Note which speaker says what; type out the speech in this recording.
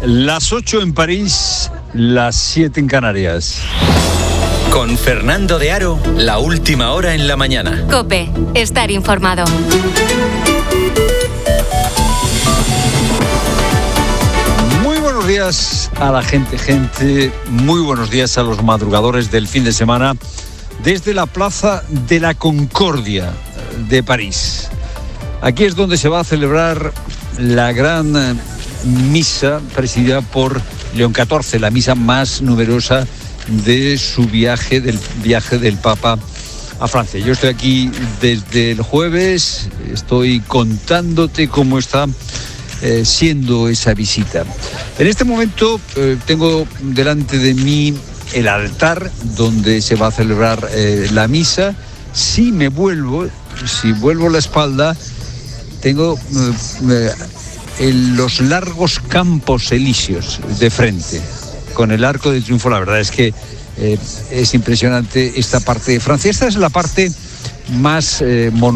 Speaker 1: Las 8 en París, las 7 en Canarias.
Speaker 2: Con Fernando de Aro, la última hora en la mañana.
Speaker 3: COPE, estar informado.
Speaker 1: Muy buenos días a la gente, muy buenos días a los madrugadores del fin de semana desde la Plaza de la Concordia de París. Aquí es donde se va a celebrar la gran misa presidida por León XIV, la misa más numerosa de su viaje, del viaje del Papa a Francia. Yo estoy aquí desde el jueves, estoy contándote cómo está siendo esa visita. En este momento tengo delante de mí el altar donde se va a celebrar la misa. Si vuelvo la espalda, tengo los largos campos elíseos de frente, con el Arco de Triunfo. La verdad es que es impresionante esta parte de Francia. Esta es la parte más monumental